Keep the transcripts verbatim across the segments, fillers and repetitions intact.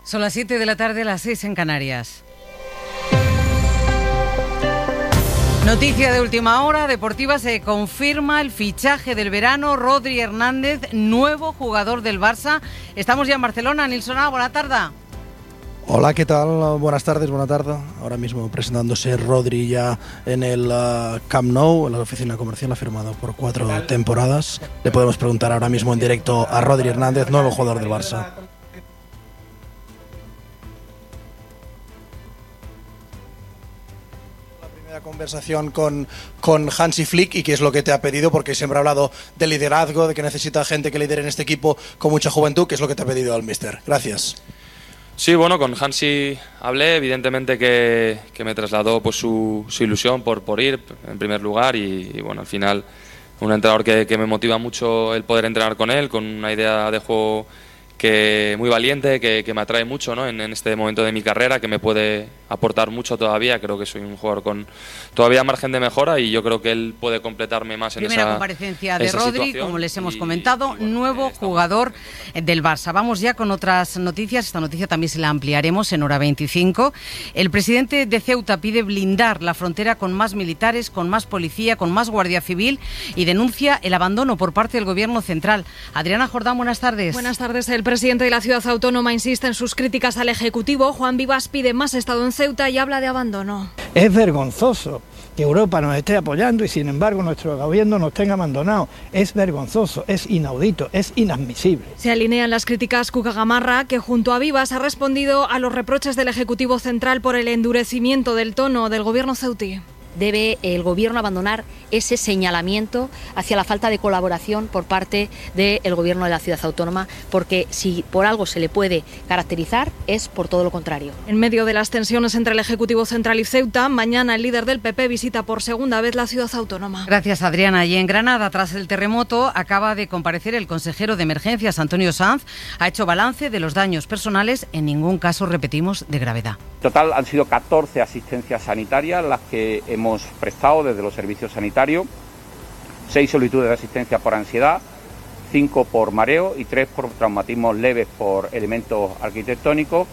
Son las siete de la tarde, las seis en Canarias. Noticia de última hora, deportiva, se confirma el fichaje del verano, Rodri Hernández, nuevo jugador del Barça. Estamos ya en Barcelona. Nilson, buena tarde. Hola, ¿qué tal? Buenas tardes, buena tarde. Ahora mismo presentándose Rodri ya en el uh, Camp Nou, en la oficina comercial, ha firmado por cuatro temporadas. Le podemos preguntar ahora mismo en directo a Rodri Hernández, nuevo jugador del Barça. Conversación con, con Hansi Flick y qué es lo que te ha pedido, porque siempre ha hablado de liderazgo, de que necesita gente que lidere en este equipo con mucha juventud. ¿Qué es lo que te ha pedido el míster? Gracias. Sí, bueno, con Hansi hablé, evidentemente que, que me trasladó pues su, su ilusión por, por ir en primer lugar y, y bueno, al final un entrenador que, que me motiva mucho el poder entrenar con él, con una idea de juego que muy valiente, que, que me atrae mucho, ¿no? en, en este momento de mi carrera, que me puede aportar mucho todavía. Creo que soy un jugador con todavía margen de mejora y yo creo que él puede completarme más en esa Primera comparecencia de Rodri, como les hemos y, comentado, y bueno, nuevo jugador del Barça. Vamos ya con otras noticias. Esta noticia también se la ampliaremos en hora veinticinco. El presidente de Ceuta pide blindar la frontera con más militares, con más policía, con más guardia civil y denuncia el abandono por parte del gobierno central. Adriana Jordán, buenas tardes. Buenas tardes. El presidente de la ciudad autónoma insiste en sus críticas al Ejecutivo. Juan Vivas pide más Estado en Ceuta y habla de abandono. Es vergonzoso que Europa nos esté apoyando y sin embargo nuestro gobierno nos tenga abandonado. Es vergonzoso, es inaudito, es inadmisible. Se alinean las críticas Cuca Gamarra, que junto a Vivas ha respondido a los reproches del Ejecutivo Central por el endurecimiento del tono del gobierno ceutí. Debe el gobierno abandonar ese señalamiento hacia la falta de colaboración por parte del gobierno de la ciudad autónoma, porque si por algo se le puede caracterizar es por todo lo contrario. En medio de las tensiones entre el Ejecutivo Central y Ceuta, mañana el líder del P P visita por segunda vez la ciudad autónoma. Gracias, Adriana. Y en Granada, tras el terremoto, acaba de comparecer el consejero de Emergencias, Antonio Sanz. Ha hecho balance de los daños personales, en ningún caso, repetimos, de gravedad. En total han sido catorce asistencias sanitarias las que hemos hemos prestado desde los servicios sanitarios, seis solicitudes de asistencia por ansiedad, cinco por mareo y tres por traumatismos leves por elementos arquitectónicos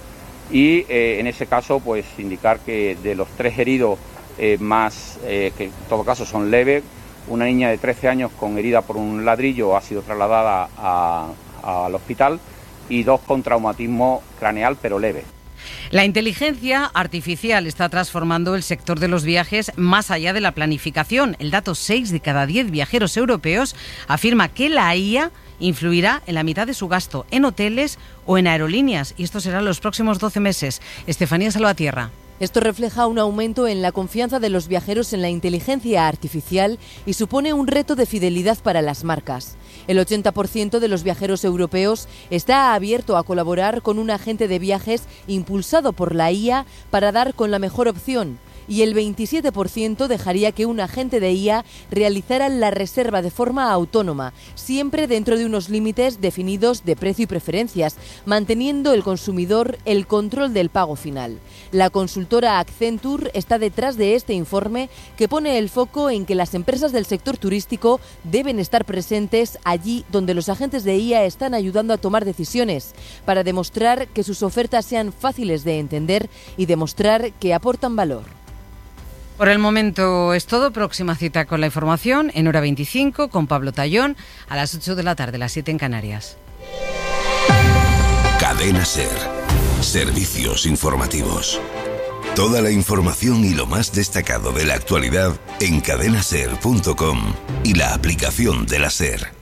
y eh, en ese caso pues indicar que de los tres heridos eh, más, eh, que en todo caso son leves, una niña de trece años con herida por un ladrillo ha sido trasladada a, a, al hospital y dos con traumatismo craneal pero leve. La inteligencia artificial está transformando el sector de los viajes más allá de la planificación. El dato seis de cada diez viajeros europeos afirma que la I A influirá en la mitad de su gasto en hoteles o en aerolíneas. Y esto será en los próximos doce meses. Estefanía Salvatierra. Esto refleja un aumento en la confianza de los viajeros en la inteligencia artificial y supone un reto de fidelidad para las marcas. El ochenta por ciento de los viajeros europeos está abierto a colaborar con un agente de viajes impulsado por la I A para dar con la mejor opción. Y el veintisiete por ciento dejaría que un agente de I A realizara la reserva de forma autónoma, siempre dentro de unos límites definidos de precio y preferencias, manteniendo el consumidor el control del pago final. La consultora Accenture está detrás de este informe que pone el foco en que las empresas del sector turístico deben estar presentes allí donde los agentes de I A están ayudando a tomar decisiones, para demostrar que sus ofertas sean fáciles de entender y demostrar que aportan valor. Por el momento es todo. Próxima cita con la información en hora veinticinco con Pablo Tallón a las ocho de la tarde, las siete en Canarias. Cadena SER. Servicios informativos. Toda la información y lo más destacado de la actualidad en cadena ser punto com y la aplicación de la SER.